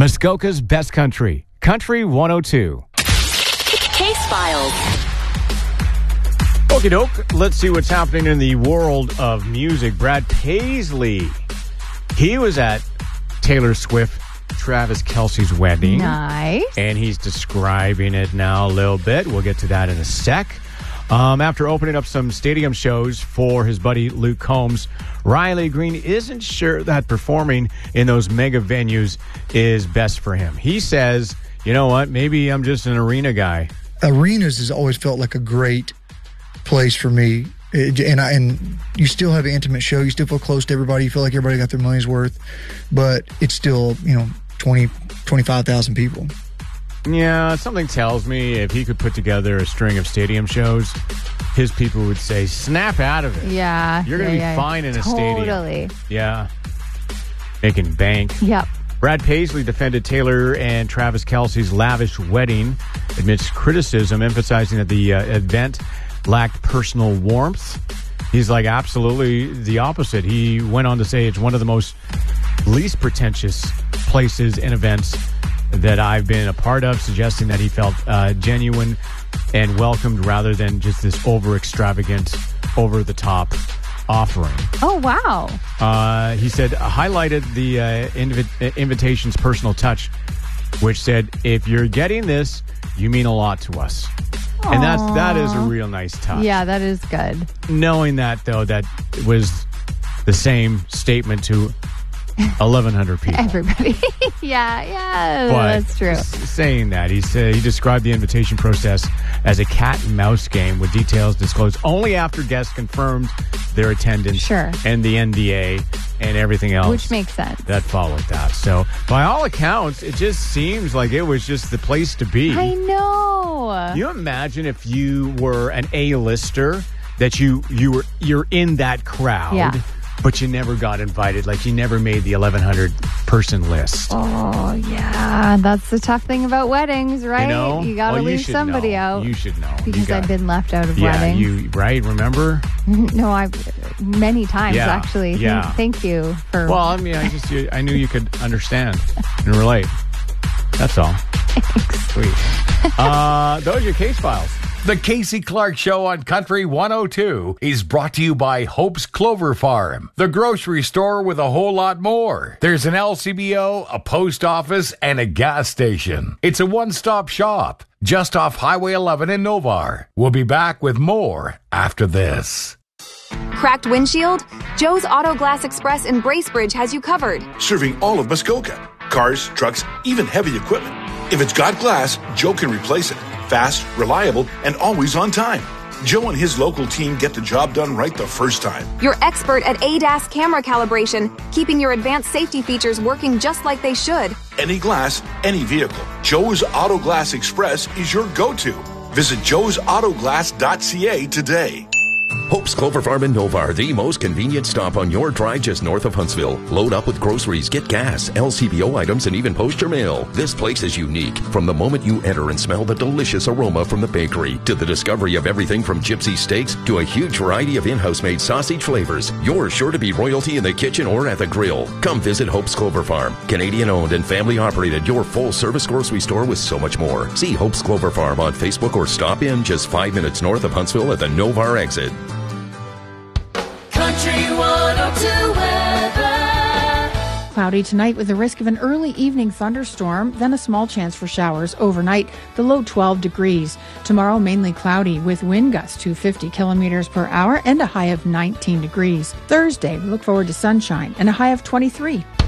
Muskoka's best country, Country 102. Case Files. Okie doke. Let's see what's happening in the world of music. Brad Paisley. He was at Taylor Swift, Travis Kelce's wedding. Nice. And he's describing it now a little bit. We'll get to that in a sec. After opening up some stadium shows for his buddy Luke Combs, Riley Green isn't sure that performing in those mega venues is best for him. He says, you know what, maybe I'm just an arena guy. Arenas has always felt like a great place for me. And you still have an intimate show. You still feel close to everybody. You feel like everybody got their money's worth. But it's still, 25,000 people. Yeah, something tells me if he could put together a string of stadium shows, his people would say, snap out of it. Yeah. You're going to be fine in a stadium. Totally. Yeah. Making bank. Yep. Brad Paisley defended Taylor and Travis Kelce's lavish wedding amidst criticism, emphasizing that the event lacked personal warmth. He's like, absolutely the opposite. He went on to say it's one of the most least pretentious places and events that I've been a part of, suggesting that he felt genuine and welcomed rather than just this over-extravagant, over-the-top offering. Oh, wow. He said, highlighted the invitation's personal touch, which said, if you're getting this, you mean a lot to us. Aww. And that is a real nice touch. Yeah, that is good. Knowing that, though, that was the same statement to 1,100 people. Everybody. yeah, but that's true. Saying that, he described the invitation process as a cat and mouse game with details disclosed only after guests confirmed their attendance. Sure. And the NDA and everything else. Which makes sense. That followed that. So, by all accounts, it just seems like it was just the place to be. I know. You imagine if you were an A-lister, that you're in that crowd. Yeah. But you never got invited. Like, you never made the 1,100 person list. Oh, yeah. That's the tough thing about weddings, right? You got to leave somebody out. You should know. Because I've been left out of weddings. weddings. Right? Remember? No, many times, actually. Yeah. Thank you for... Well, I mean, I knew you could understand and relate. That's all. Thanks. Sweet. Those are your case files. The Casey Clark Show on Country 102 is brought to you by Hope's Clover Farm, the grocery store with a whole lot more. There's an LCBO, a post office, and a gas station. It's a one-stop shop just off Highway 11 in Novar. We'll be back with more after this. Cracked windshield? Joe's Auto Glass Express in Bracebridge has you covered. Serving all of Muskoka. Cars, trucks, even heavy equipment. If it's got glass, Joe can replace it. Fast, reliable, and always on time. Joe and his local team get the job done right the first time. You're expert at ADAS camera calibration, keeping your advanced safety features working just like they should. Any glass, any vehicle. Joe's Auto Glass Express is your go-to. Visit joesautoglass.ca today. Hope's Clover Farm in Novar, the most convenient stop on your drive just north of Huntsville. Load up with groceries, get gas, LCBO items, and even post your mail. This place is unique. From the moment you enter and smell the delicious aroma from the bakery, to the discovery of everything from gypsy steaks to a huge variety of in-house made sausage flavors, you're sure to be royalty in the kitchen or at the grill. Come visit Hope's Clover Farm. Canadian owned and family operated, your full service grocery store with so much more. See Hope's Clover Farm on Facebook or stop in just 5 minutes north of Huntsville at the Novar exit. Country 102 weather. Cloudy tonight with the risk of an early evening thunderstorm, then a small chance for showers overnight, the low 12 degrees. Tomorrow, mainly cloudy with wind gusts to 50 kilometers per hour and a high of 19 degrees. Thursday, we look forward to sunshine and a high of 23.